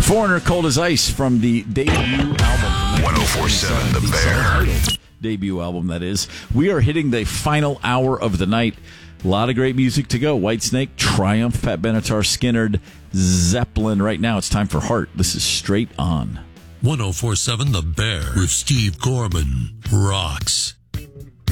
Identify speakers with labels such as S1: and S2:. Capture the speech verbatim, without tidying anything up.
S1: Foreigner, Cold as Ice from the debut album.
S2: one oh four point seven The Bear.
S1: Debut album, that is. We are hitting the final hour of the night. A lot of great music to go. Whitesnake, Triumph, Pat Benatar, Skynyrd, Zeppelin. Right now it's time for Heart. This is Straight On.
S3: one oh four point seven The Bear with Steve Gorman rocks.